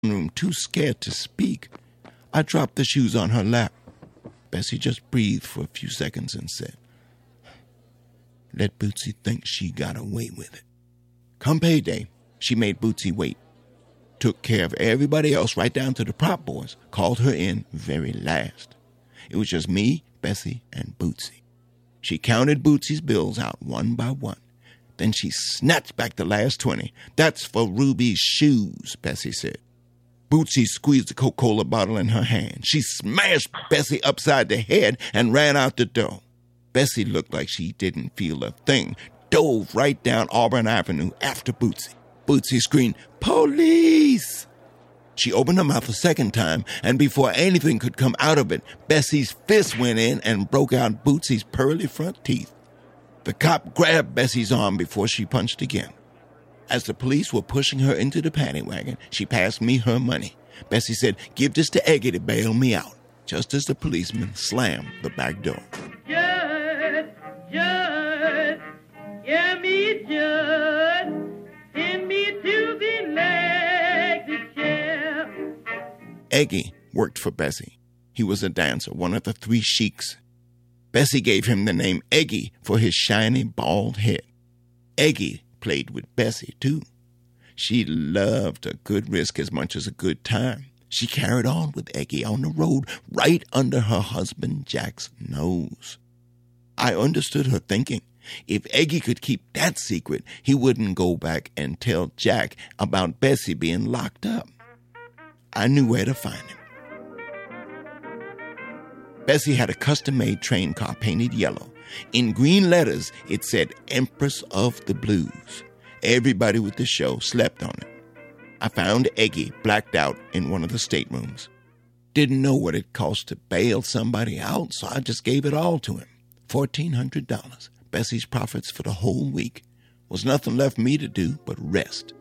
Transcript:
room, too scared to speak. I dropped the shoes on her lap. Bessie just breathed for a few seconds and said, "Let Bootsy think she got away with it." Come payday, she made Bootsy wait. Took care of everybody else right down to the prop boys. Called her in very last. It was just me, Bessie, and Bootsy. She counted Bootsy's bills out one by one. Then she snatched back the last 20. "That's for Ruby's shoes," Bessie said. Bootsy squeezed the Coca-Cola bottle in her hand. She smashed Bessie upside the head and ran out the door. Bessie looked like she didn't feel a thing, dove right down Auburn Avenue after Bootsy. Bootsy screamed, "Police!" She opened her mouth a second time, and before anything could come out of it, Bessie's fist went in and broke out Bootsy's pearly front teeth. The cop grabbed Bessie's arm before she punched again. As the police were pushing her into the paddy wagon, she passed me her money. Bessie said, "Give this to Eggy to bail me out," just as the policeman slammed the back door. Judge, hear me, Judge, send me to the electric chair. Eggy worked for Bessie. He was a dancer, one of the 3 sheiks. Bessie gave him the name Eggy for his shiny, bald head. Eggy played with Bessie, too. She loved a good risk as much as a good time. She carried on with Eggy on the road right under her husband Jack's nose. I understood her thinking. If Eggy could keep that secret, he wouldn't go back and tell Jack about Bessie being locked up. I knew where to find him. Bessie had a custom-made train car painted yellow. In green letters, it said Empress of the Blues. Everybody with the show slept on it. I found Eggy blacked out in one of the staterooms. Didn't know what it cost to bail somebody out, so I just gave it all to him. $1,400, Bessie's profits for the whole week. Was nothing left for me to do but rest.